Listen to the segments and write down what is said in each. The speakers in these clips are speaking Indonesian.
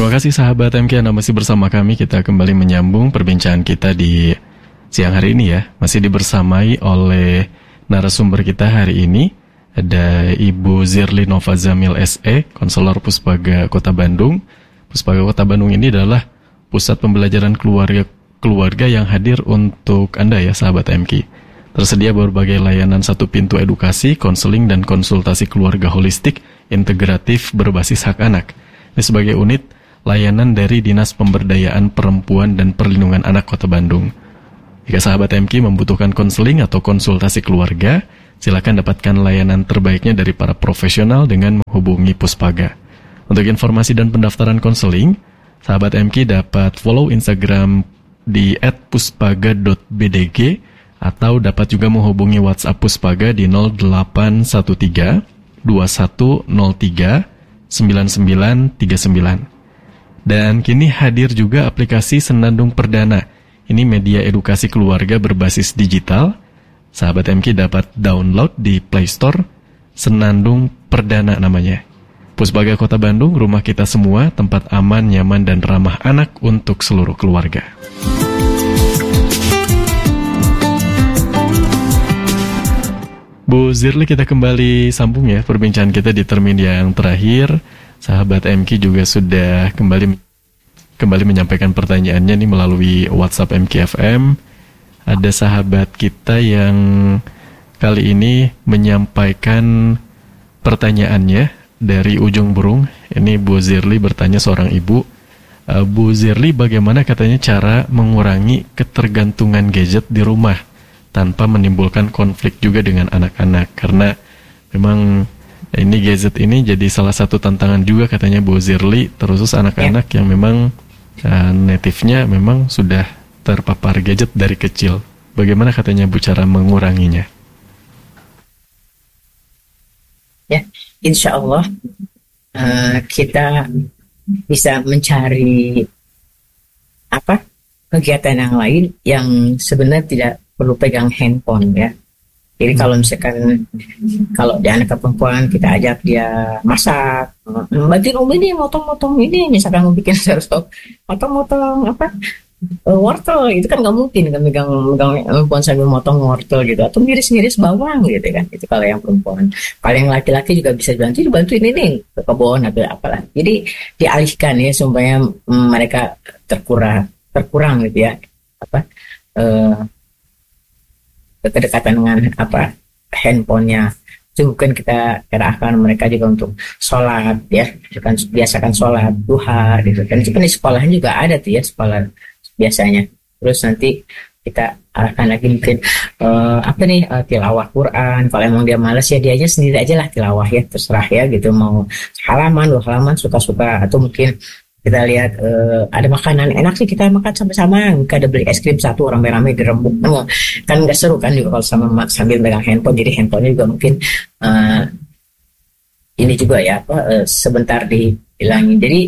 Terima kasih sahabat MK Anda masih bersama kami. Kita kembali menyambung perbincangan kita di siang hari ini ya. Masih dibersamai oleh narasumber kita hari ini. Ada Ibu Zirli Nova Zamil SE, Konselor Puspaga Kota Bandung. Puspaga Kota Bandung ini adalah pusat pembelajaran keluarga yang hadir untuk Anda ya sahabat MK. Tersedia berbagai layanan satu pintu edukasi, konseling dan konsultasi keluarga holistik, integratif berbasis hak anak. Ini sebagai unit layanan dari Dinas Pemberdayaan Perempuan dan Perlindungan Anak Kota Bandung. Jika sahabat MK membutuhkan konseling atau konsultasi keluarga, silakan dapatkan layanan terbaiknya dari para profesional dengan menghubungi Puspaga. Untuk informasi dan pendaftaran konseling, sahabat MK dapat follow Instagram di @puspaga.bdg atau dapat juga menghubungi WhatsApp Puspaga di 0813 2103 9939. Dan kini hadir juga aplikasi Senandung Perdana. Ini media edukasi keluarga berbasis digital. Sahabat MK dapat download di Play Store. Senandung Perdana namanya. Puspaga Kota Bandung, rumah kita semua, tempat aman, nyaman, dan ramah anak untuk seluruh keluarga. Bu Zirli, kita kembali sambung ya perbincangan kita di termin yang terakhir. Sahabat MK juga sudah kembali menyampaikan pertanyaannya nih melalui WhatsApp MK FM. Ada sahabat kita yang kali ini menyampaikan pertanyaannya dari ujung burung. Ini Bu Zirli bertanya, seorang ibu. Bu Zirli, bagaimana katanya cara mengurangi ketergantungan gadget di rumah tanpa menimbulkan konflik juga dengan anak-anak? Karena memang ini gadget ini jadi salah satu tantangan juga katanya Bu Zirli, terus anak-anak yang memang native-nya memang sudah terpapar gadget dari kecil. Bagaimana katanya Bu cara menguranginya? Ya, insya Allah kita bisa mencari kegiatan yang lain yang sebenarnya tidak perlu pegang handphone ya. Jadi kalau misalkan kalau di anak perempuan kita ajak dia masak, bagian ini motong-motong ini, misalkan mau bikin serosok, motong-motong wortel, itu kan nggak mungkin kan megang perempuan sambil motong wortel gitu, atau ngiris-ngiris bawang gitu kan. Itu kalau yang perempuan. Kalau yang laki-laki juga bisa dibantuin ini ke kebun atau apalah. Jadi dialihkan ya supaya mereka terkurang gitu ya kedekatan dengan handphonenya. Itu mungkin kita kerahkan mereka juga untuk sholat ya, biasakan sholat duha gitu kan. Itu kan di sekolah juga ada tuh ya, sekolah biasanya. Terus nanti kita arahkan lagi mungkin tilawah Quran. Kalau emang dia malas ya dianya sendiri aja lah tilawah ya, terserah ya gitu, mau halaman 2 halaman suka-suka. Atau mungkin kita lihat ada makanan enak sih kita makan sama-sama, kita ada beli es krim satu rame-rame dirembuk kan nggak seru kan juga kalau sambil megang handphone. Jadi handphonenya juga mungkin ini juga ya sebentar dihilangin. Jadi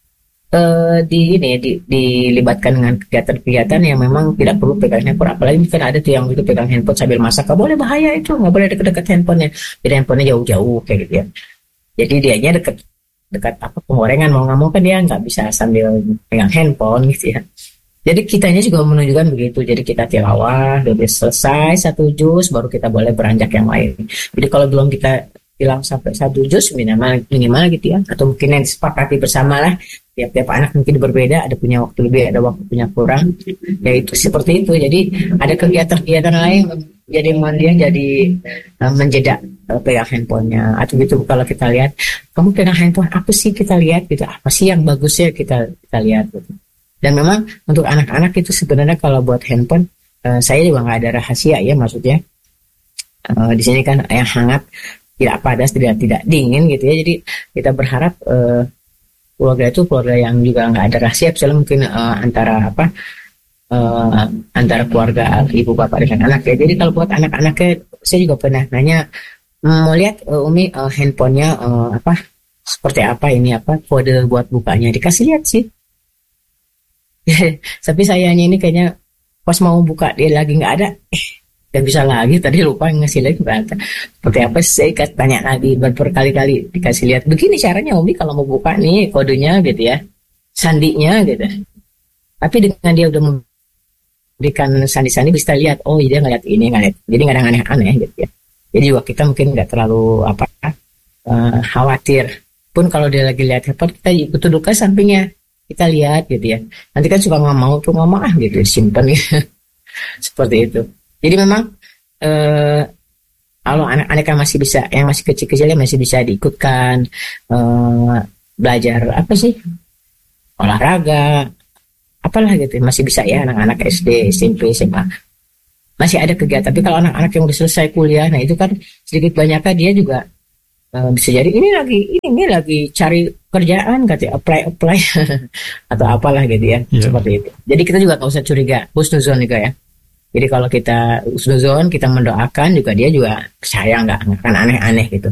dilibatkan dengan kegiatan-kegiatan yang memang tidak perlu pegang handphone. Apalagi mungkin ada tuh yang itu pegang handphone sambil masak, nggak boleh, bahaya itu, nggak boleh dekat-dekat handphonenya. Jadi handphonenya jauh-jauh kayak gitu ya. Jadi dianya dekat penggorengan, mau nggak mau kan dia nggak bisa sambil pegang handphone gitu ya. Jadi kitanya juga menunjukkan begitu. Jadi kita tilawah, udah selesai 1 juz baru kita boleh beranjak yang lain. Jadi kalau belum kita bilang sampai 1 juz minimal gitu ya, atau mungkin yang disepakati bersama lah, tiap anak mungkin berbeda, ada punya waktu lebih, ada waktu punya kurang, ya itu seperti itu. Jadi ada kegiatan-kegiatan lain jadi dia jadi menjeda pegang handphonenya atau gitu. Kalau kita lihat kamu pegang handphone apa sih, kita lihat gitu, apa sih yang bagusnya kita lihat gitu. Dan memang untuk anak-anak itu sebenarnya kalau buat handphone saya juga nggak ada rahasia ya, maksudnya di sini kan yang hangat, tidak panas, tidak dingin gitu ya. Jadi kita berharap keluarga itu keluarga yang juga nggak ada rahasia, misalnya mungkin antara keluarga ibu bapak dengan anak ya. Jadi kalau buat anak-anaknya, saya juga pernah nanya, mau lihat Umi handphonenya seperti apa, ini kode buat bukanya, dikasih lihat sih. Tapi sayangnya ini kayaknya pas mau buka dia lagi nggak ada, nggak bisa lagi, tadi lupa ngasih lagi berarti seperti apa. Saya tanya lagi berkali-kali, dikasih lihat begini caranya Umi kalau mau buka nih kodenya gitu ya. sandinya gitu. Tapi dengan dia udah memberikan sandi-sandi bisa lihat, oh dia ngeliat ini, ngeliat. Jadi nggak ada yang aneh-aneh gitu ya. Jadi juga kita mungkin nggak terlalu khawatir. Pun kalau dia lagi lihat handphone, kita ikut duduk ke sampingnya, kita lihat gitu ya. Nanti kan suka nggak mau tuh ngomong gitu, disimpan gitu. Seperti itu. Jadi memang kalau anak-anak yang masih bisa, yang masih kecil-kecilnya masih bisa diikutkan belajar apa sih, olahraga, apalah gitu, masih bisa ya anak-anak SD, SMP, SMA masih ada kegiatan. Tapi kalau anak-anak yang udah selesai kuliah, nah itu kan sedikit banyaknya dia juga bisa jadi ini lagi cari kerjaan katanya, apply atau apalah gitu ya, seperti itu. Jadi kita juga nggak usah curiga, husnuzon juga ya. Jadi kalau kita husnuzon, kita mendoakan juga, dia juga percaya nggak akan aneh-aneh gitu.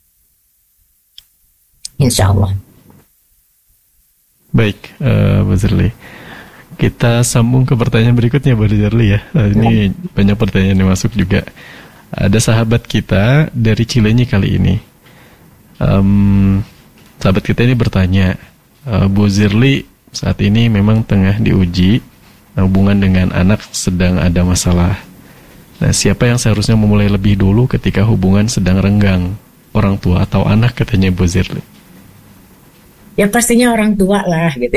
Insya Allah. Baik, Bu Zirli. Kita sambung ke pertanyaan berikutnya, Bu Zirli ya. Ini banyak pertanyaan yang masuk juga. Ada sahabat kita dari Cilenyi kali ini. Sahabat kita ini bertanya, Bu Zirli saat ini memang tengah diuji, hubungan dengan anak sedang ada masalah. Nah, siapa yang seharusnya memulai lebih dulu ketika hubungan sedang renggang? Orang tua atau anak, katanya Bu Zirli? Ya pastinya orang tua lah gitu.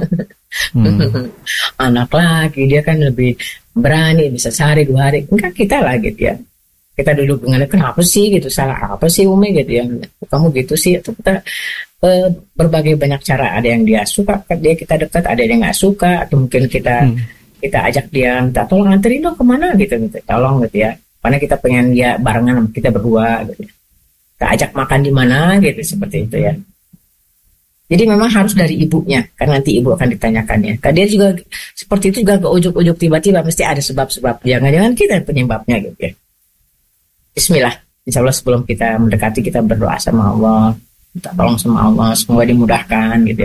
Anak lagi, dia kan lebih berani, bisa sehari 2 hari. Enggak, kita lah gitu ya. Kita duduk dengan kenapa sih gitu, salah apa sih Umi gitu ya, kamu gitu sih. Atau kita berbagai banyak cara. Ada yang dia suka, dia kita dekat, ada yang nggak suka, atau mungkin kita ajak dia, minta tolong anterin dong kemana gitu, tolong gitu ya, karena kita pengen dia barengan sama kita berdua gitu. Kita ajak makan di mana gitu, seperti itu ya. Jadi memang harus dari ibunya, karena nanti ibu akan ditanyakannya. Karena dia juga seperti itu juga, ke ujuk-ujuk tiba-tiba mesti ada sebab-sebab. Jangan-jangan kita penyebabnya gitu ya. Bismillah, insya Allah sebelum kita mendekati, kita berdoa sama Allah, minta tolong sama Allah, semoga dimudahkan gitu ya.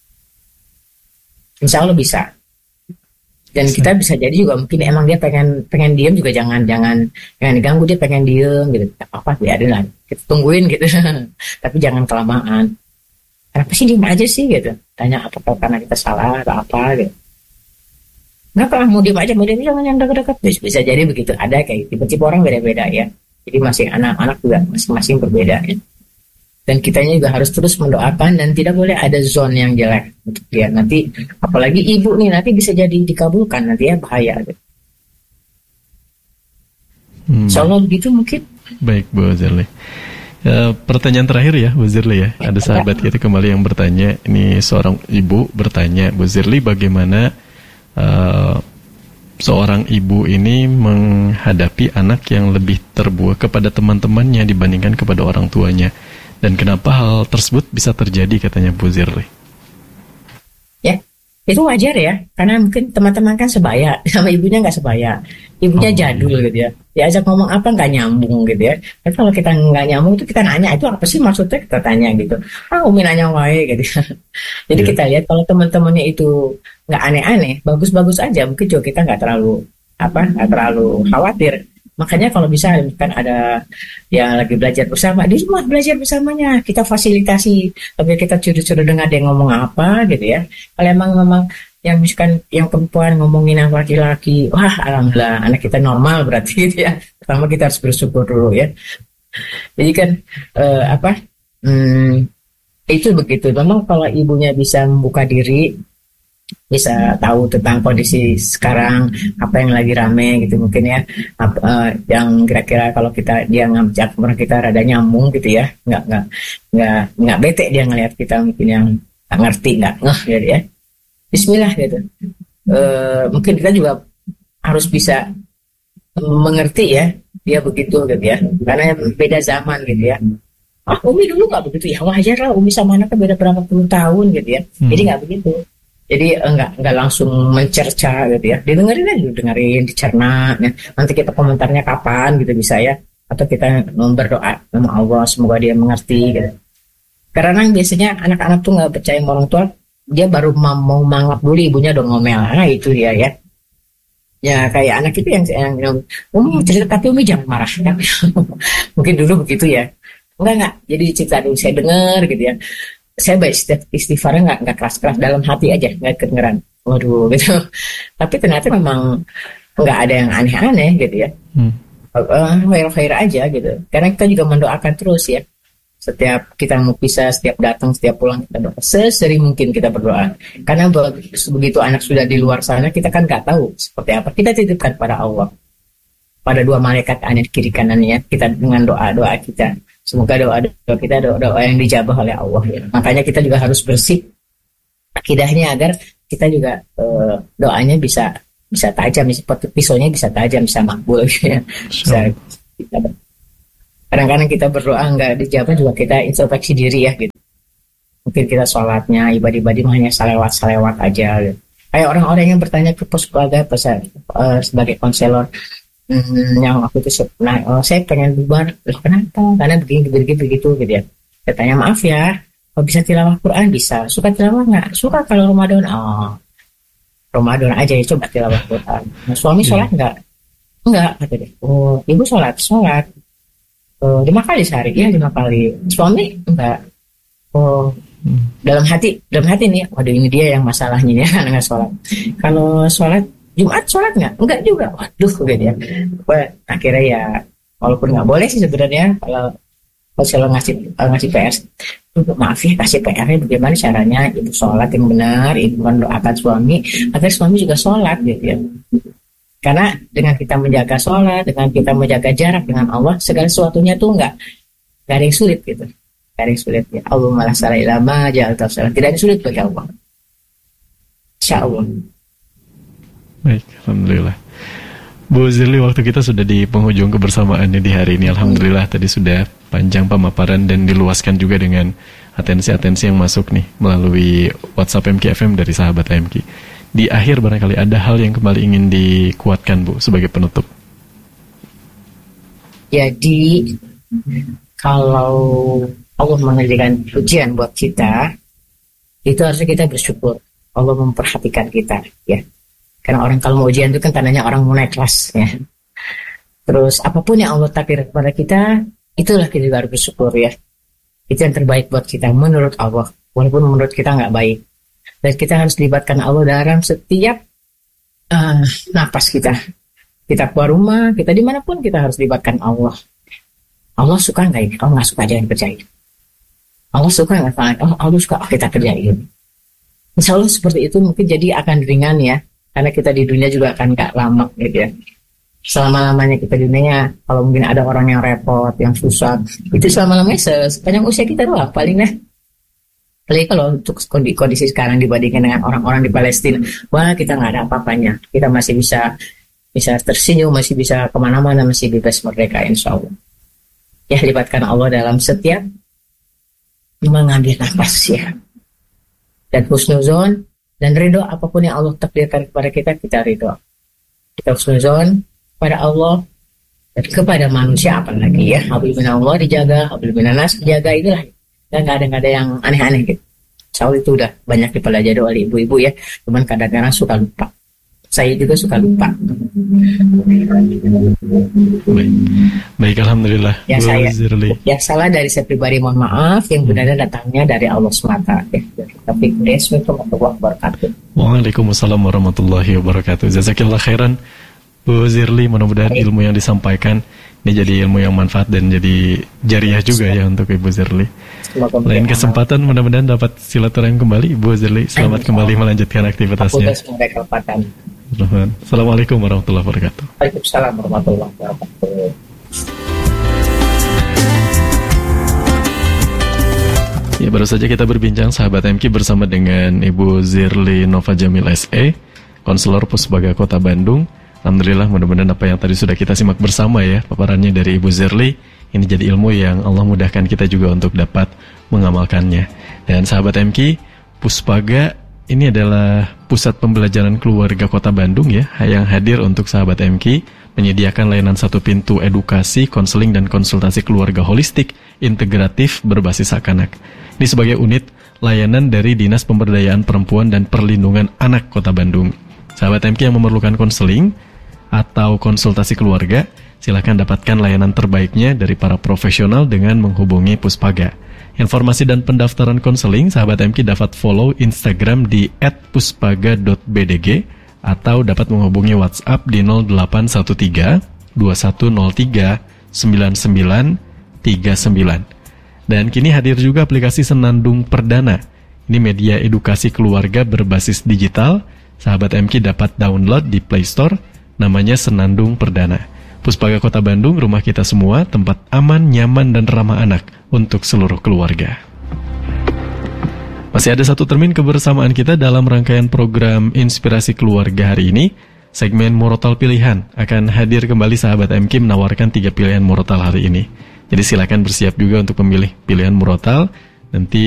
Insya Allah bisa. Dan kita bisa jadi juga mungkin emang dia pengen diem juga, jangan diganggu, dia pengen diem gitu. Apa biarin lah, kita tungguin gitu. Tapi jangan kelamaan. Kenapa sih diem aja sih gitu? Tanya apa karena kita salah atau apa gitu. Nggak, kalau mau diem aja, jangan yang dekat-dekat. Bisa jadi begitu. Ada kayak tipe-tipe orang beda-beda ya. Jadi masing anak-anak juga masing-masing berbeda ya. Dan kitanya juga harus terus mendoakan, dan tidak boleh ada zone yang jelek untuk dia. Nanti apalagi ibu nih, nanti bisa jadi dikabulkan, nanti ya bahaya gitu. Insyaallah begitu mungkin. Baik Bu Zirli. Pertanyaan terakhir ya Bu Zirli ya. Ada sahabat kita kembali yang bertanya. Ini seorang ibu bertanya, Bu Zirli, bagaimana seorang ibu ini menghadapi anak yang lebih terbuai kepada teman-temannya dibandingkan kepada orang tuanya, dan kenapa hal tersebut bisa terjadi, katanya Bu Zirli? Ya, itu wajar ya, karena mungkin teman-teman kan sebaya sama ibunya nggak sebaya, ibunya jadul gitu ya, diajak ngomong apa nggak nyambung gitu ya. Tapi kalau kita nggak nyambung itu kita nanya, itu apa sih maksudnya, kita tanya gitu. Umi nanya wae gitu. Jadi kita lihat kalau teman-temannya itu nggak aneh-aneh, bagus-bagus aja, mungkin juga kita nggak terlalu khawatir. Makanya kalau bisa kan ada yang lagi belajar bersama, di rumah belajar bersamanya, kita fasilitasi, tapi kita curi-curi dengar dia ngomong apa gitu ya. Kalau memang yang misalkan yang perempuan ngomongin yang laki-laki, wah alhamdulillah anak kita normal berarti gitu ya. Pertama kita harus bersyukur dulu ya. Jadi kan itu begitu. Memang kalau ibunya bisa membuka diri, bisa tahu tentang kondisi sekarang, apa yang lagi rame gitu mungkin ya, yang kira-kira kalau dia ngajak kita rada nyambung gitu ya, nggak bete dia ngelihat kita mungkin yang nggak ngerti, nggak ngeh gitu ya. Bismillah gitu. Mungkin kita juga harus bisa mengerti ya dia begitu gitu ya, karena beda zaman gitu ya. Umi dulu nggak begitu ya, wajar lah, Umi sama anaknya beda berapa puluh tahun gitu ya. Jadi nggak begitu. Jadi enggak langsung mencerca gitu ya. Dengerin, dicerna. Ya. Nanti kita komentarnya kapan gitu bisa ya. Atau kita berdoa sama Allah semoga dia mengerti gitu. Karena biasanya anak-anak tuh nggak percaya sama orang tua, dia baru mau mangap dulu ibunya udah ngomel. Nah itu dia ya. Ya kayak anak itu yang Umi cerita tapi Umi jangan marah. Mungkin dulu begitu ya. Enggak. Jadi cerita dulu saya dengar gitu ya. saya baik istighfarnya nggak keras-keras, dalam hati aja, nggak kedengeran. Waduh gitu. Tapi ternyata memang nggak ada yang aneh-aneh gitu ya. Khair-khair aja gitu. Karena kita juga mendoakan terus ya. Setiap kita mau pisah, setiap datang, setiap pulang kita doa. Sesering mungkin kita berdoa. Karena begitu anak sudah di luar sana, kita kan nggak tahu seperti apa. Kita titipkan pada Allah, pada dua malaikat aneh kiri kanannya. Kita dengan doa-doa kita. Semoga doa-doa kita doa yang dijabah oleh Allah ya. Makanya kita juga harus bersih akidahnya agar kita juga doanya bisa tajam, pisaunya bisa tajam, bisa makbul gitu ya. Bisa kadang-kadang kita berdoa nggak dijawab juga, kita introspeksi diri ya gitu. Mungkin kita sholatnya ibadah hanya salewat aja gitu. Kayak orang-orang yang bertanya ke Puspaga sebagai konselor, yang waktu itu saya pengen bubar, loh kenapa? Karena begini begitu gitu ya. Saya tanya, maaf ya, kalau bisa tilawah Quran bisa, suka tilawah nggak? Suka kalau Ramadan. Ramadan aja ya, coba tilawah Quran. Nah, suami sholat nggak? Enggak, kata dia. Oh, ibu sholat 5 kali sehari, ya 5 kali. Suami enggak. Oh, dalam hati nih, waduh ini dia yang masalahnya ya dengan sholat. Kalau sholat Jumat sholat nggak? Enggak juga. Waduh, gitu ya. Akhirnya ya, walaupun nggak boleh sih sebenarnya kalau ngasih PR, maaf ya, kasih PR-nya bagaimana caranya ibu sholat yang benar, ibu mendoakan suami agar suami juga sholat gitu ya. Karena dengan kita menjaga sholat, dengan kita menjaga jarak dengan Allah, segala sesuatunya tuh nggak ada yang sulit gitu. Nggak ada yang sulit ya. Allahumma la sahla illa ma ja'altahu sahlan. Tidak ada yang sulit bagi Allah. Insya Allah. Baik, alhamdulillah. Bu Zirli, waktu kita sudah di penghujung kebersamaannya di hari ini. Alhamdulillah tadi sudah panjang pemaparan dan diluaskan juga dengan atensi-atensi yang masuk nih melalui WhatsApp MKFM dari sahabat MK. Di akhir barangkali ada hal yang kembali ingin dikuatkan, Bu, sebagai penutup. Jadi kalau Allah mengajarkan ujian buat kita, itu harusnya kita bersyukur. Allah memperhatikan kita ya. Karena orang kalau mau ujian itu kan tandanya orang mau naik kelas ya. Terus apapun yang Allah takdir kepada kita, itulah kita juga harus bersyukur ya. Itu yang terbaik buat kita menurut Allah, walaupun menurut kita nggak baik. Dan kita harus libatkan Allah dalam setiap napas kita. Kita keluar rumah, kita dimanapun kita harus libatkan Allah. Allah suka nggak ini? Allah nggak suka, jangan kerjain. Allah suka nggak? Allah suka, kita kerjain. Insya Allah seperti itu mungkin jadi akan ringan ya. Karena kita di dunia juga akan gak lama gitu ya. Selama-lamanya kita di dunia, kalau mungkin ada orang yang repot, yang susah, itu selama-lamanya sepanjang usia kita doang paling ya. Apalagi kalau untuk kondisi sekarang dibandingkan dengan orang-orang di Palestina, wah kita gak ada apa-apanya. Kita masih bisa tersenyum, masih bisa kemana-mana, masih bebas merdeka insya Allah. Ya, libatkan Allah dalam setiap mengambil nafas ya. Dan husnuzon dan ridho apapun yang Allah takdirkan kepada kita ridho. Kita husnuzon pada Allah dan kepada manusia apalagi ya. Hablum minallah dijaga, hablum minannas dijaga, itulah. Dan nggak ada yang aneh-aneh gitu. Insya itu udah banyak dipelajari oleh ibu-ibu ya. Cuman kadang-kadang suka lupa. Saya juga suka lupa. Baik, alhamdulillah. Ya salah dari saya pribadi, mohon maaf. Yang benar datangnya dari Allah semata. Tapi Assalamualaikum warahmatullahi wabarakatuh. Waalaikumsalam warahmatullahi wabarakatuh. Jazakillah khairan, Bu Zirli. Mudah-mudahan ilmu yang disampaikan ini jadi ilmu yang manfaat dan jadi jariah juga ya untuk Ibu Zirli. Lain kesempatan mudah-mudahan dapat silaturahim kembali, Ibu Zirli. Selamat kembali melanjutkan aktivitasnya. Assalamualaikum warahmatullahi wabarakatuh. Waalaikumsalam warahmatullahi wabarakatuh. Ya, baru saja kita berbincang sahabat MK bersama dengan Ibu Zirli Nova Jamil SE, konselor Puspaga Kota Bandung. Alhamdulillah, mudah-mudahan apa yang tadi sudah kita simak bersama ya, paparannya dari Ibu Zirli, ini jadi ilmu yang Allah mudahkan kita juga untuk dapat mengamalkannya. Dan sahabat MK, Puspaga ini adalah pusat pembelajaran keluarga Kota Bandung ya, yang hadir untuk sahabat MK, menyediakan layanan satu pintu edukasi, konseling, dan konsultasi keluarga holistik, integratif, berbasis anak-anak. Ini sebagai unit layanan dari Dinas Pemberdayaan Perempuan dan Perlindungan Anak Kota Bandung. Sahabat MK yang memerlukan konseling atau konsultasi keluarga, Silakan dapatkan layanan terbaiknya dari para profesional dengan menghubungi Puspaga. Informasi dan pendaftaran konseling, sahabat MK dapat follow Instagram di @puspaga.bdg atau dapat menghubungi WhatsApp di 0813 2103 9939. Dan kini hadir juga aplikasi Senandung Perdana. Ini media edukasi keluarga berbasis digital. Sahabat MK dapat download di Play Store, namanya Senandung Perdana. Puspaga Kota Bandung, rumah kita semua, tempat aman, nyaman, dan ramah anak untuk seluruh keluarga. Masih ada satu termin kebersamaan kita dalam rangkaian program Inspirasi Keluarga hari ini. Segmen Murotal Pilihan akan hadir kembali, sahabat MK menawarkan 3 pilihan murotal hari ini. Jadi silakan bersiap juga untuk memilih pilihan murotal. Nanti